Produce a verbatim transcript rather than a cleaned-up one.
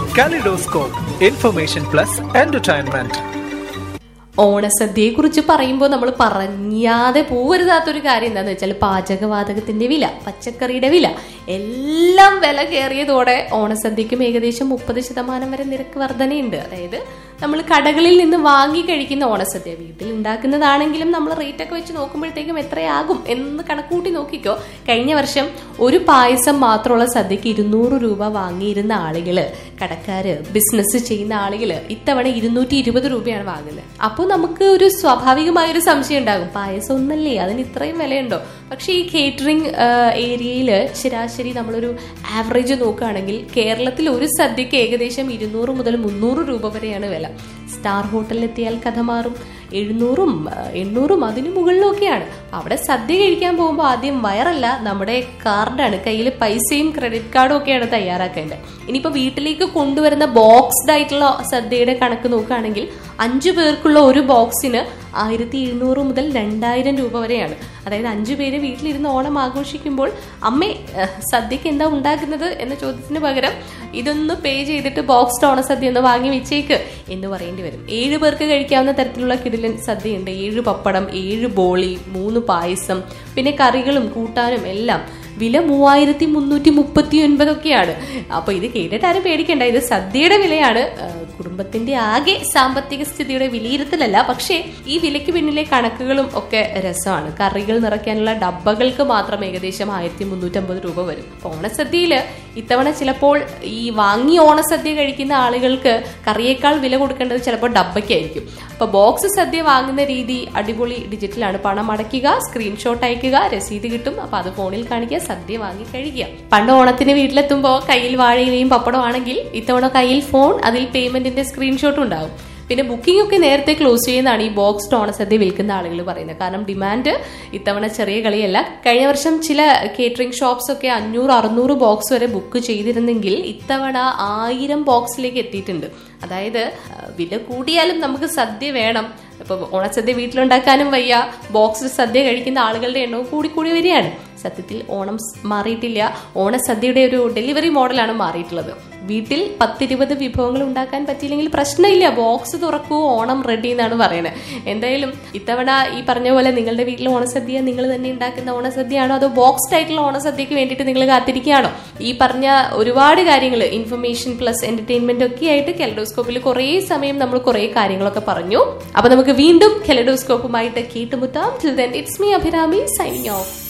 Kaleidoscope, information plus entertainment. ഓണസദ്യയെ കുറിച്ച് പറയുമ്പോൾ നമ്മൾ പറഞ്ഞാതെ പോവരുതാത്തൊരു കാര്യം എന്താണെന്ന് വെച്ചാൽ പാചകവാതകത്തിന്റെ വില, പച്ചക്കറിയുടെ വില എല്ലാം വില കയറിയതോടെ ഓണസദ്യക്കും ഏകദേശം മുപ്പത് ശതമാനം വരെ നിരക്ക് വർധനയുണ്ട്. അതായത് നമ്മൾ കടകളിൽ നിന്ന് വാങ്ങി കഴിക്കുന്ന ഓണസദ്യ വീട്ടിൽ ഉണ്ടാക്കുന്നതാണെങ്കിലും നമ്മൾ റേറ്റ് ഒക്കെ വെച്ച് നോക്കുമ്പോഴത്തേക്കും എത്രയാകും എന്ന് കണക്കൂട്ടി നോക്കിക്കോ. കഴിഞ്ഞ വർഷം ഒരു പായസം മാത്രമുള്ള സദ്യക്ക് ഇരുന്നൂറ് രൂപ വാങ്ങിയിരുന്ന ആളുകള്, കടക്കാര്, ബിസിനസ് ചെയ്യുന്ന ആളുകള് ഇത്തവണ ഇരുന്നൂറ്റി ഇരുപത് രൂപയാണ് വാങ്ങുന്നത്. അപ്പോൾ നമുക്ക് ഒരു സ്വാഭാവികമായൊരു സംശയം ഉണ്ടാകും, പായസം ഒന്നല്ലേ അതിന് ഇത്രയും വിലയുണ്ടോ? പക്ഷെ ഈ കേറ്ററിംഗ് ഏരിയയിൽ ശരാശരി നമ്മളൊരു ആവറേജ് നോക്കുകയാണെങ്കിൽ കേരളത്തിൽ ഒരു സദ്യക്ക് ഏകദേശം ഇരുന്നൂറ് മുതൽ മുന്നൂറ് രൂപ വരെയാണ് വില. സ്റ്റാർ ഹോട്ടലിലെത്തിയാൽ കഥ മാറും. എഴുന്നൂറും എണ്ണൂറും അതിനു മുകളിലൊക്കെയാണ്. അവിടെ സദ്യ കഴിക്കാൻ പോകുമ്പോൾ ആദ്യം വയറല്ല, നമ്മുടെ കാർഡാണ്, കയ്യിൽ പൈസയും ക്രെഡിറ്റ് കാർഡും ഒക്കെയാണ് തയ്യാറാക്കേണ്ടത്. ഇനിയിപ്പോൾ വീട്ടിലേക്ക് കൊണ്ടുവരുന്ന ബോക്സ്ഡ് ആയിട്ടുള്ള സദ്യയുടെ കണക്ക് നോക്കുകയാണെങ്കിൽ അഞ്ചു പേർക്കുള്ള ഒരു ബോക്സിന് ആയിരത്തി എഴുന്നൂറ് മുതൽ രണ്ടായിരം രൂപ വരെയാണ്. അതായത് അഞ്ചു പേര് വീട്ടിലിരുന്ന് ഓണം ആഘോഷിക്കുമ്പോൾ അമ്മേ സദ്യക്ക് എന്താ ഉണ്ടാക്കുന്നത് എന്ന ചോദ്യത്തിന് പകരം ഇതൊന്ന് പേ ചെയ്തിട്ട് ബോക്സ്ഡ് ഓണസദ്യ ഒന്ന് വാങ്ങി വെച്ചേക്ക് എന്ന് പറയേണ്ടി വരും. ഏഴ് പേർക്ക് കഴിക്കാവുന്ന തരത്തിലുള്ള കിടിലൻ സദ്യയുണ്ട്. ഏഴ് പപ്പടം, ഏഴ് ബോളി, മൂന്ന് പായസം, പിന്നെ കറികളും കൂട്ടാനും എല്ലാം. വില മൂവായിരത്തി മുന്നൂറ്റി മുപ്പത്തി ഒൻപതൊക്കെയാണ്. അപ്പൊ ഇത് കേട്ടിട്ട് ആരും പേടിക്കണ്ട, ഇത് സദ്യയുടെ വിലയാണ്, കുടുംബത്തിന്റെ ആകെ സാമ്പത്തിക സ്ഥിതിയുടെ വിലയിരുത്തലല്ല. പക്ഷേ ഈ വിലയ്ക്ക് പിന്നിലെ കണക്കുകളും ഒക്കെ രസമാണ്. കറികൾ നിറയ്ക്കാനുള്ള ഡബ്ബകൾക്ക് മാത്രം ഏകദേശം ആയിരത്തി മുന്നൂറ്റമ്പത് രൂപ വരും. ഓണസദ്യയില് ഇത്തവണ ചിലപ്പോൾ ഈ വാങ്ങി ഓണസദ്യ കഴിക്കുന്ന ആളുകൾക്ക് കറിയേക്കാൾ വില കൊടുക്കേണ്ടത് ചിലപ്പോൾ ഡബ്ബയ്ക്കായിരിക്കും. അപ്പൊ ബോക്സ് സദ്യ വാങ്ങുന്ന രീതി അടിപൊളി ഡിജിറ്റലാണ്. പണം അടയ്ക്കുക, സ്ക്രീൻഷോട്ട് അയക്കുക, രസീത് കിട്ടും. അപ്പൊ അത് ഫോണിൽ കാണിക്കുക, സദ്യ വാങ്ങി കഴിക്കുക. പണ്ട് ഓണത്തിന് വീട്ടിലെത്തുമ്പോൾ കയ്യിൽ വാഴയിലയും പപ്പടം ആണെങ്കിൽ ഇത്തവണ കയ്യിൽ ഫോൺ, അതിൽ പേയ്മെന്റിന്റെ സ്ക്രീൻഷോട്ട് ഉണ്ടാവും. പിന്നെ ബുക്കിംഗ് ഒക്കെ നേരത്തെ ക്ലോസ് ചെയ്യുന്നതാണ് ഈ ബോക്സ്ഡ് ഓണസദ്യ വിൽക്കുന്ന ആളുകൾ പറയുന്നത്. കാരണം ഡിമാൻഡ് ഇത്തവണ ചെറിയ കളിയല്ല. കഴിഞ്ഞ വർഷം ചില കേറ്ററിംഗ് ഷോപ്സ് ഒക്കെ അഞ്ഞൂറ് അറുന്നൂറ് ബോക്സ് വരെ ബുക്ക് ചെയ്തിരുന്നെങ്കിൽ ഇത്തവണ ആയിരം ബോക്സിലേക്ക് എത്തിയിട്ടുണ്ട്. അതായത് വില കൂടിയാലും നമുക്ക് സദ്യ വേണം. ഇപ്പൊ ഓണസദ്യ വീട്ടിലുണ്ടാക്കാനും വയ്യ, ബോക്സ് സദ്യ കഴിക്കുന്ന ആളുകളുടെ എണ്ണവും കൂടി കൂടി വരികയാണ്. സത്യത്തിൽ ഓണം മാറിയിട്ടില്ല, ഓണസദ്യയുടെ ഒരു ഡെലിവറി മോഡലാണ് മാറിയിട്ടുള്ളത്. വീട്ടിൽ പത്തിരുപത് വിഭവങ്ങൾ ഉണ്ടാക്കാൻ പറ്റിയില്ലെങ്കിൽ പ്രശ്നമില്ല, ബോക്സ് തുറക്കൂ, ഓണം റെഡി എന്നാണ് പറയുന്നത്. എന്തായാലും ഇത്തവണ ഈ പറഞ്ഞ പോലെ നിങ്ങളുടെ വീട്ടിൽ ഓണസദ്യ നിങ്ങൾ തന്നെ ഉണ്ടാക്കുന്ന ഓണസദ്യയാണോ അതോ ബോക്സ്ഡ് ആയിട്ടുള്ള ഓണസദ്യക്ക് വേണ്ടിയിട്ട് നിങ്ങൾ കാത്തിരിക്കുകയാണോ? ഈ പറഞ്ഞ ഒരുപാട് കാര്യങ്ങൾ, ഇൻഫർമേഷൻ പ്ലസ് എന്റർടൈൻമെന്റ് ഒക്കെ ആയിട്ട് കെലഡോസ്കോപ്പിൽ കുറെ സമയം നമ്മൾ കുറെ കാര്യങ്ങളൊക്കെ പറഞ്ഞു. അപ്പൊ നമുക്ക് വീണ്ടും കെലഡോസ്കോപ്പുമായിട്ട് കേട്ടുമുട്ടാം. Till then it's me Abhirami signing off.